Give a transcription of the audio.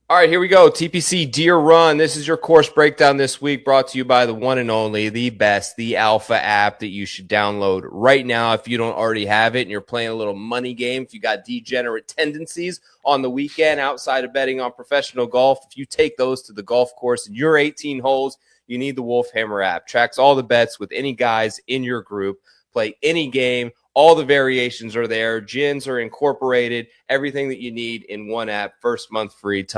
All right, here we go. TPC Deer Run. This is your course breakdown this week, brought to you by the one and only, the best, the Alpha app that you should download right now if you don't already have it and you're playing a little money game. If you got degenerate tendencies on the weekend outside of betting on professional golf, if you take those to the golf course in your 18 holes, you need the Wolf Hammer app. Tracks all the bets with any guys in your group. Play any game. All the variations are there. Gins are incorporated. Everything that you need in one app. First month free.